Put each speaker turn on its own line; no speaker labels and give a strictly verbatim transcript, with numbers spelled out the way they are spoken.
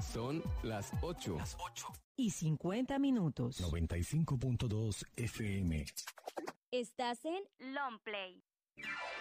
Son las ocho. Las ocho.
Y cincuenta minutos.
noventa y cinco punto dos F M.
Estás en Long Play.